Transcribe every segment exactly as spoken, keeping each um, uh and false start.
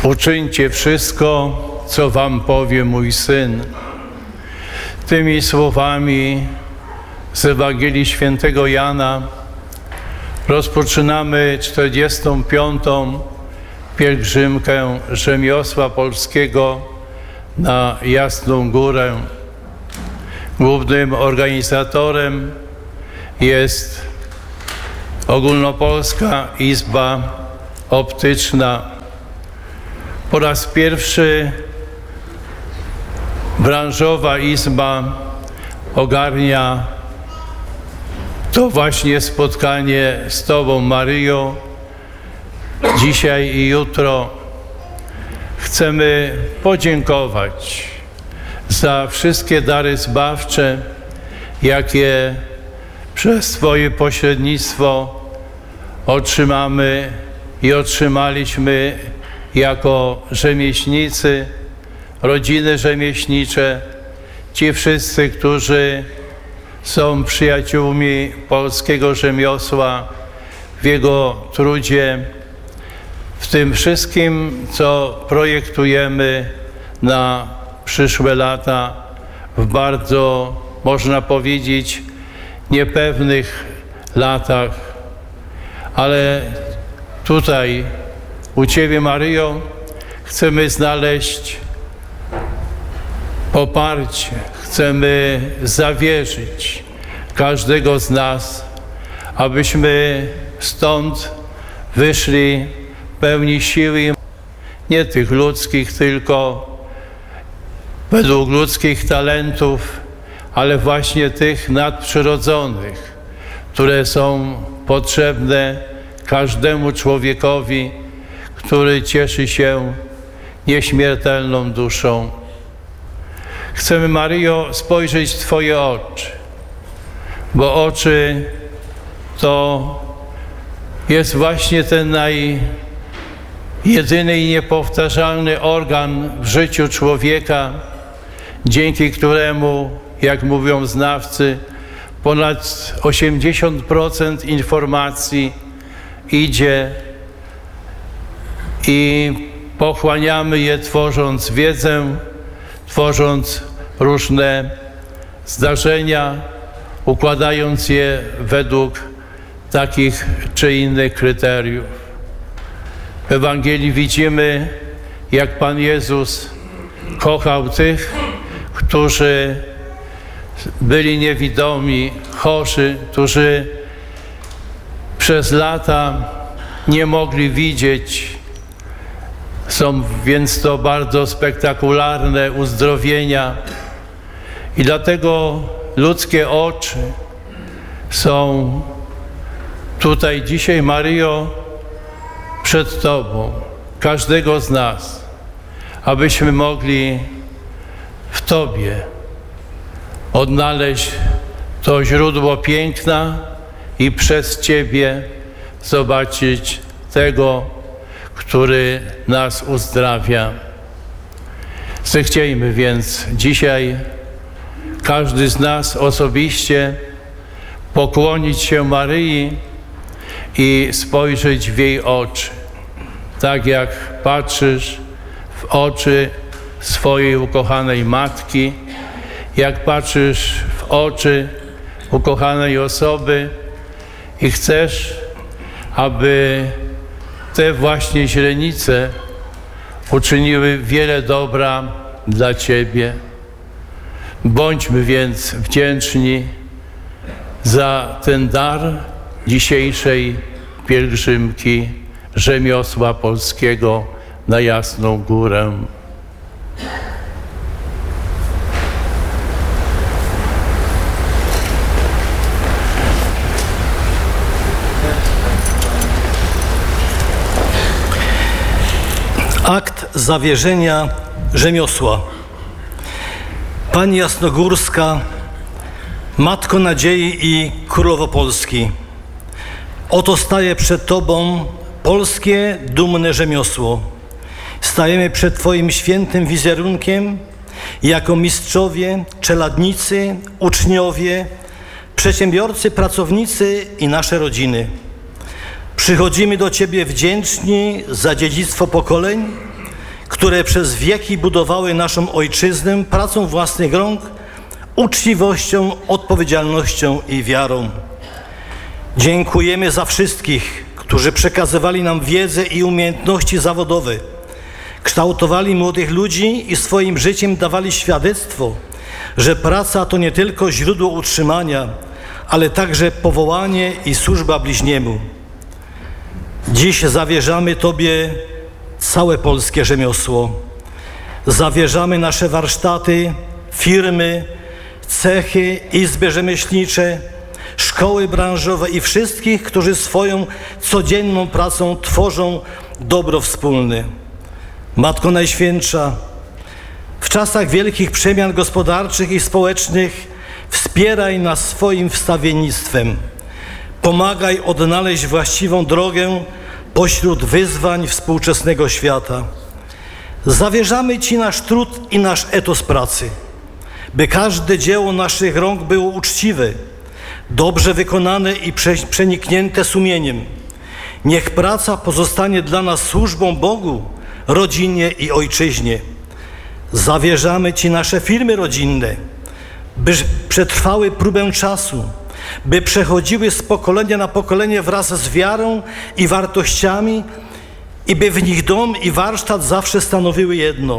Uczyńcie wszystko, co wam powie mój Syn. Tymi słowami z Ewangelii Świętego Jana rozpoczynamy czterdziestą piątą pielgrzymkę rzemiosła polskiego na Jasną Górę. Głównym organizatorem jest Ogólnopolska Izba Optyczna. Po raz pierwszy branżowa izba ogarnia to właśnie spotkanie z Tobą, Maryjo, dzisiaj i jutro. Chcemy podziękować za wszystkie dary zbawcze, jakie przez Twoje pośrednictwo otrzymamy i otrzymaliśmy jako rzemieślnicy, rodziny rzemieślnicze, ci wszyscy, którzy są przyjaciółmi polskiego rzemiosła w jego trudzie, w tym wszystkim, co projektujemy na przyszłe lata w bardzo, można powiedzieć, niepewnych latach. Ale tutaj u Ciebie, Maryjo, chcemy znaleźć poparcie, chcemy zawierzyć każdego z nas, abyśmy stąd wyszli pełni siły, nie tych ludzkich, tylko według ludzkich talentów, ale właśnie tych nadprzyrodzonych, które są potrzebne każdemu człowiekowi, który cieszy się nieśmiertelną duszą. Chcemy, Maryjo, spojrzeć w Twoje oczy, bo oczy to jest właśnie ten naj, jedyny i niepowtarzalny organ w życiu człowieka, dzięki któremu, jak mówią znawcy, ponad osiemdziesiąt procent informacji idzie i pochłaniamy je, tworząc wiedzę, tworząc różne zdarzenia, układając je według takich czy innych kryteriów. W Ewangelii widzimy, jak Pan Jezus kochał tych, którzy byli niewidomi, chorzy, którzy przez lata nie mogli widzieć. Są więc to bardzo spektakularne uzdrowienia i dlatego ludzkie oczy są tutaj dzisiaj, Maryjo, przed Tobą, każdego z nas, abyśmy mogli w Tobie odnaleźć to źródło piękna i przez Ciebie zobaczyć tego, który nas uzdrawia. Zechciejmy więc dzisiaj każdy z nas osobiście pokłonić się Maryi i spojrzeć w jej oczy, tak jak patrzysz w oczy swojej ukochanej matki, jak patrzysz w oczy ukochanej osoby i chcesz, aby te właśnie źrenice uczyniły wiele dobra dla Ciebie. Bądźmy więc wdzięczni za ten dar dzisiejszej pielgrzymki rzemiosła polskiego na Jasną Górę. Akt zawierzenia rzemiosła. Pani Jasnogórska, Matko Nadziei i Królowo Polski, oto staje przed Tobą polskie, dumne rzemiosło. Stajemy przed Twoim świętym wizerunkiem jako mistrzowie, czeladnicy, uczniowie, przedsiębiorcy, pracownicy i nasze rodziny. Przychodzimy do Ciebie wdzięczni za dziedzictwo pokoleń, które przez wieki budowały naszą ojczyznę pracą własnych rąk, uczciwością, odpowiedzialnością i wiarą. Dziękujemy za wszystkich, którzy przekazywali nam wiedzę i umiejętności zawodowe, kształtowali młodych ludzi i swoim życiem dawali świadectwo, że praca to nie tylko źródło utrzymania, ale także powołanie i służba bliźniemu. Dziś zawierzamy Tobie całe polskie rzemiosło. Zawierzamy nasze warsztaty, firmy, cechy, izby rzemieślnicze, szkoły branżowe i wszystkich, którzy swoją codzienną pracą tworzą dobro wspólne. Matko Najświętsza, w czasach wielkich przemian gospodarczych i społecznych wspieraj nas swoim wstawiennictwem. Pomagaj odnaleźć właściwą drogę pośród wyzwań współczesnego świata. Zawierzamy Ci nasz trud i nasz etos pracy, by każde dzieło naszych rąk było uczciwe, dobrze wykonane i przeniknięte sumieniem. Niech praca pozostanie dla nas służbą Bogu, rodzinie i ojczyźnie. Zawierzamy Ci nasze firmy rodzinne, by przetrwały próbę czasu, by przechodziły z pokolenia na pokolenie wraz z wiarą i wartościami i by w nich dom i warsztat zawsze stanowiły jedno.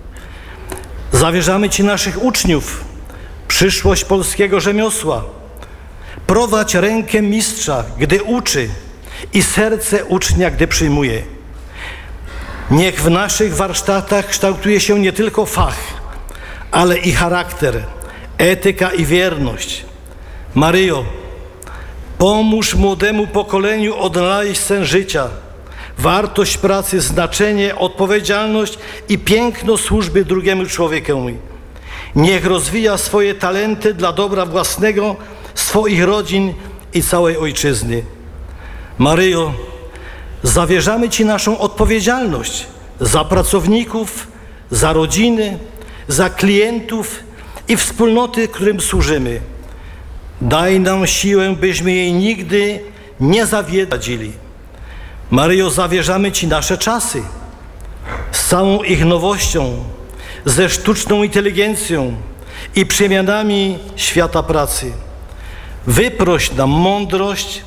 Zawierzamy Ci naszych uczniów, przyszłość polskiego rzemiosła. Prowadź rękę mistrza, gdy uczy, i serce ucznia, gdy przyjmuje. Niech w naszych warsztatach kształtuje się nie tylko fach, ale i charakter, etyka i wierność. Maryjo, pomóż młodemu pokoleniu odnaleźć sens życia, wartość pracy, znaczenie, odpowiedzialność i piękno służby drugiemu człowiekowi. Niech rozwija swoje talenty dla dobra własnego, swoich rodzin i całej ojczyzny. Maryjo, zawierzamy Ci naszą odpowiedzialność za pracowników, za rodziny, za klientów i wspólnoty, którym służymy. Daj nam siłę, byśmy jej nigdy nie zawiedzili. Maryjo, zawierzamy Ci nasze czasy z całą ich nowością, ze sztuczną inteligencją i przemianami świata pracy. Wyproś nam mądrość,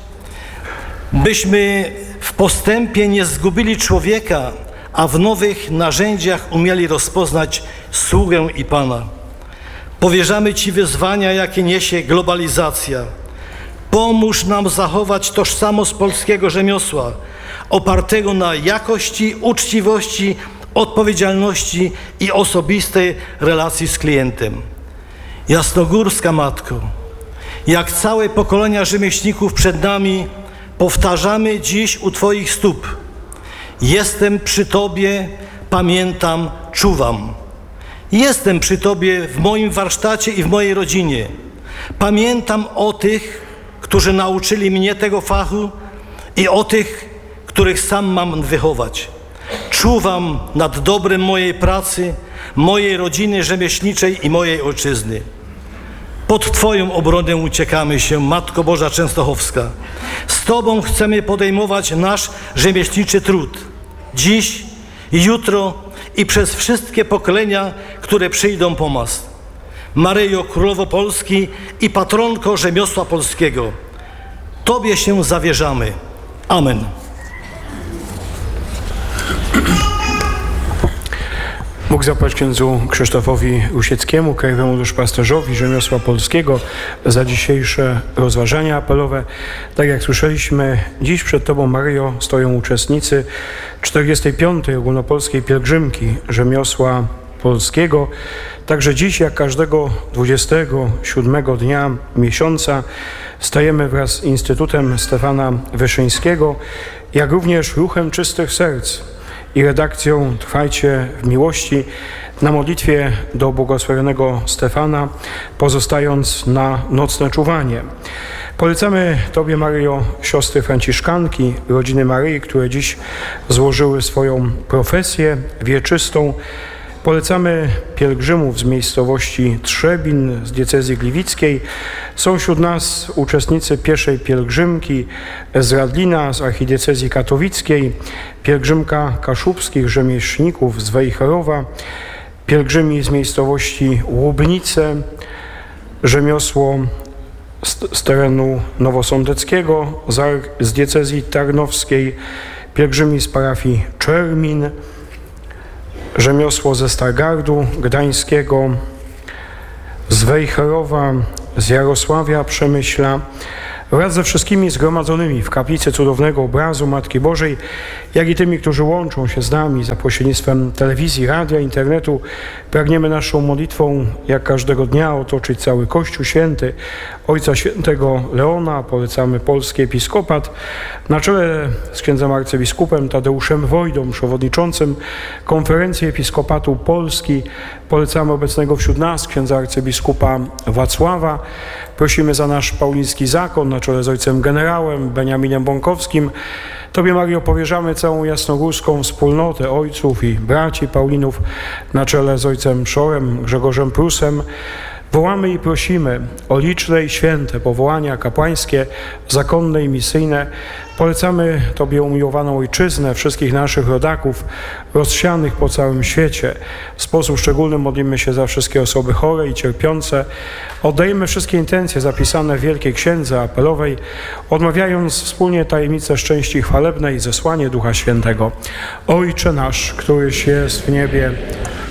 byśmy w postępie nie zgubili człowieka, a w nowych narzędziach umieli rozpoznać sługę i Pana. Powierzamy Ci wyzwania, jakie niesie globalizacja. Pomóż nam zachować tożsamość polskiego rzemiosła, opartego na jakości, uczciwości, odpowiedzialności i osobistej relacji z klientem. Jasnogórska Matko, jak całe pokolenia rzemieślników przed nami, powtarzamy dziś u Twoich stóp. Jestem przy Tobie, pamiętam, czuwam. Jestem przy Tobie w moim warsztacie i w mojej rodzinie. Pamiętam o tych, którzy nauczyli mnie tego fachu i o tych, których sam mam wychować. Czuwam nad dobrem mojej pracy, mojej rodziny rzemieślniczej i mojej ojczyzny. Pod Twoją obronę uciekamy się, Matko Boża Częstochowska. Z Tobą chcemy podejmować nasz rzemieślniczy trud. Dziś, jutro i przez wszystkie pokolenia, które przyjdą po nas. Maryjo, Królowo Polski i patronko rzemiosła polskiego, Tobie się zawierzamy. Amen. Bóg zapłać księdzu Krzysztofowi Rusieckiemu, krajowemu duszpasterzowi rzemiosła polskiego, za dzisiejsze rozważania apelowe. Tak jak słyszeliśmy, dziś przed Tobą, Maryjo, stoją uczestnicy czterdziestej piątej ogólnopolskiej pielgrzymki rzemiosła polskiego. Także dziś, jak każdego dwudziestego siódmego dnia miesiąca, stajemy wraz z Instytutem Stefana Wyszyńskiego, jak również Ruchem Czystych Serc i redakcją Trwajcie w Miłości na modlitwie do błogosławionego Stefana, pozostając na nocne czuwanie. Polecamy Tobie, Maryjo, siostry franciszkanki, rodziny Maryi, które dziś złożyły swoją profesję wieczystą, Polecamy pielgrzymów z miejscowości Trzebin, z diecezji gliwickiej. Są wśród nas uczestnicy pierwszej pielgrzymki z Radlina, z archidiecezji katowickiej, pielgrzymka kaszubskich rzemieślników z Wejherowa, pielgrzymi z miejscowości Łubnice, rzemiosło z, z terenu nowosądeckiego, z, ar- z diecezji tarnowskiej, pielgrzymi z parafii Czermin, rzemiosło ze Stargardu Gdańskiego, z Wejherowa, z Jarosławia Przemyśla, wraz ze wszystkimi zgromadzonymi w kaplicy cudownego obrazu Matki Bożej, jak i tymi, którzy łączą się z nami za pośrednictwem telewizji, radia, internetu, pragniemy naszą modlitwą, jak każdego dnia, otoczyć cały Kościół Święty, Ojca Świętego Leona. Polecamy polski episkopat na czele z księdzem arcybiskupem Tadeuszem Wojdą, przewodniczącym Konferencji Episkopatu Polski. Polecamy obecnego wśród nas księdza arcybiskupa Wacława. Prosimy za nasz pauliński zakon na czele z ojcem generałem Beniaminem Bąkowskim. Tobie, Mario, powierzamy całą jasnogórską wspólnotę ojców i braci Paulinów na czele z ojcem Szorem, Grzegorzem Prusem. Wołamy i prosimy o liczne i święte powołania kapłańskie, zakonne i misyjne. Polecamy Tobie umiłowaną ojczyznę, wszystkich naszych rodaków rozsianych po całym świecie. W sposób szczególny modlimy się za wszystkie osoby chore i cierpiące. Oddajemy wszystkie intencje zapisane w Wielkiej Księdze Apelowej, odmawiając wspólnie tajemnicę szczęści chwalebnej i zesłanie Ducha Świętego. Ojcze nasz, któryś jest w niebie,